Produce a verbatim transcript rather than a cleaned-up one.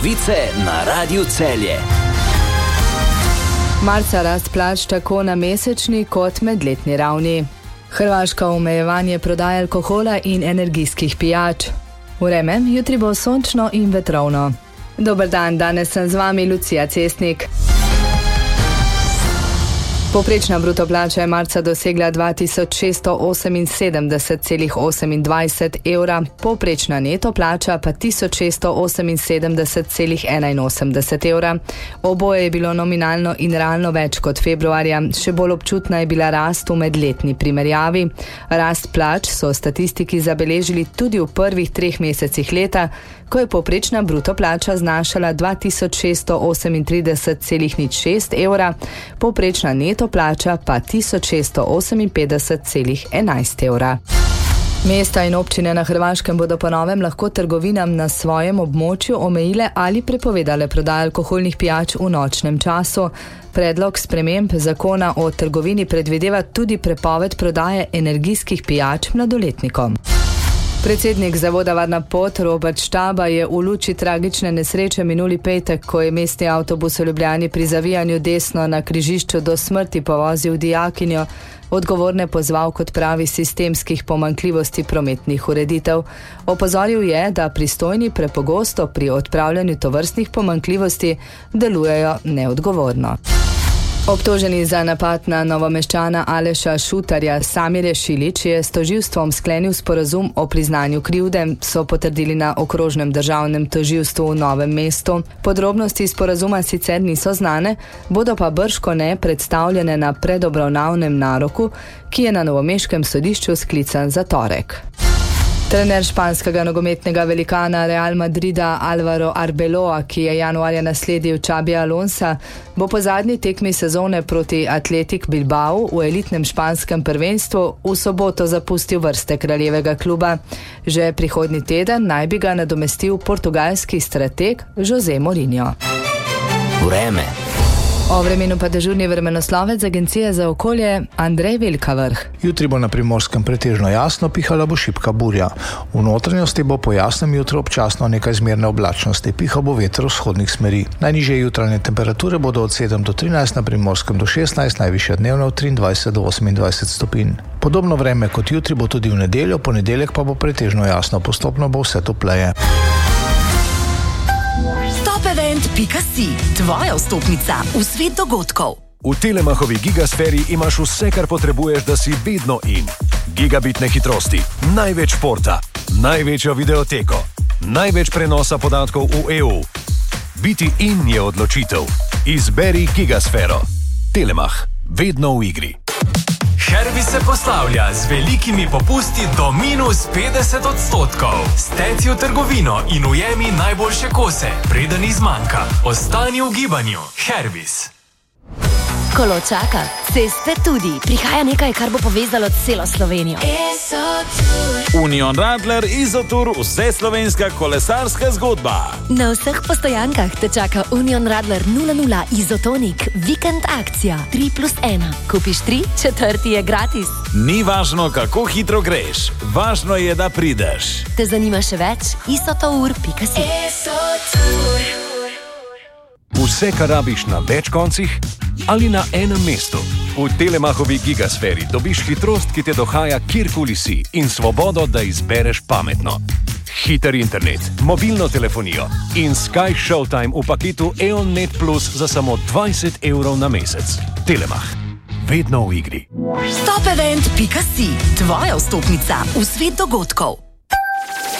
Novice na Radiu Celje. Marca rast plač tako na mesečni kot medletni ravni. Hrvaška omejevanje prodaje alkohola in energijskih pijač. Vreme, jutri bo sončno in vetrovno. Dober dan, danes sem z vami Lucija Cesnik. Povprečna bruto plača je marca dosegla dva tisoč šeststo oseminsedemdeset celih osemindvajset evra, povprečna neto plača pa tisoč šeststo oseminsedemdeset celih enainosemdeset evra. Oboje je bilo nominalno in realno več kot februarja, še bolj občutna je bila rast v medletni primerjavi. Rast plač so statistiki zabeležili tudi v prvih treh mesecih leta, ko je povprečna bruto plača znašala dva tisoč šeststo osemintrideset celih nič šest evra, povprečna neto plača pa tisoč šeststo oseminpetdeset celih enajst evra. Mesta in občine na Hrvaškem bodo po novem lahko trgovinam na svojem območju omejile ali prepovedale prodajo alkoholnih pijač v nočnem času. Predlog sprememb zakona o trgovini predvideva tudi prepoved prodaje energijskih pijač mladoletnikom. Predsednik zavoda Varna pot Robert Štaba je v luči tragične nesreče minuli petek, ko je mestni avtobus v Ljubljani pri zavijanju desno na križišču do smrti povozil dijakinjo, odgovorne pozval k odpravi sistemskih pomanjkljivosti prometnih ureditev. Opozoril je, da pristojni prepogosto pri odpravljanju tovrstnih pomanjkljivosti delujejo neodgovorno. Obtoženi za napad na Novomeščana Aleša Šutarja Samir Šilić je s tožilstvom sklenil sporazum o priznanju krivde, so potrdili na okrožnem državnem tožilstvu v Novem mestu. Podrobnosti sporazuma sicer niso znane, bodo pa bržkone predstavljene na predobravnavnem naroku, ki je na novomeškem sodišču sklican za torek. Trener španskega nogometnega velikana Real Madrida Álvaro Arbeloa, ki je januarja nasledil Xabija Alonsa, bo po zadnji tekmi sezone proti Athletic Bilbao v elitnem španskem prvenstvu v soboto zapustil vrste kraljevega kluba. Že prihodnji teden naj bi ga nadomestil portugalski strateg José Mourinho. Vreme. O vremenu pa dežurni vremenoslovec Agencije za okolje Andrej Velkavrh. Jutri bo na Primorskem pretežno jasno, pihala bo šibka burja. V notranjosti bo po jasnem jutru občasno nekaj zmerne oblačnosti, pihal bo veter vzhodnih smeri. Najnižje jutranje temperature bodo od sedem do trinajst, na Primorskem do šestnajst, najvišja dnevna od triindvajset do osemindvajset stopinj. Podobno vreme kot jutri bo tudi v nedeljo, ponedeljek pa bo pretežno jasno, postopno bo vse topleje. Topevent pika si, tvoja vstopnica v svet dogodkov. V Telemachovi gigasferi imaš vse, kar potrebuješ, da si vedno in. Gigabitne hitrosti, največ športa, največjo videoteko, največ prenosa podatkov v E U. Biti in je odločitev. Izberi gigasfero. Telemach, vedno v igri. Herbis se poslavlja z velikimi popusti do minus petdeset odstotkov. Steci v trgovino in ujemi najboljše kose, preden izmanjka. Ostani v gibanju. Herbis. Kolo čaka, ceste tudi. Prihaja nekaj, kar bo povezalo celo Slovenijo. Union Radler Izotur, vse slovenska kolesarska zgodba. Na vseh postojankah te čaka Union Radler nula nula Izotonik, vikend akcija tri plus ena. Kupiš tri, četrti je gratis. Ni važno, kako hitro greš, važno je, da prideš. Te zanima še več? isotour pika si. Vse, kar rabiš na več koncih ali na enem mestu. V Telemachovi gigasferi dobiš hitrost, ki te dohaja kjerkoli si, in svobodo, da izbereš pametno. Hiter internet, mobilno telefonijo in Sky Showtime v paketu E O N Net Plus za samo dvajset evrov na mesec. Telemach, vedno v igri. Topevent pika si, tvoja vstopnica v svet dogodkov.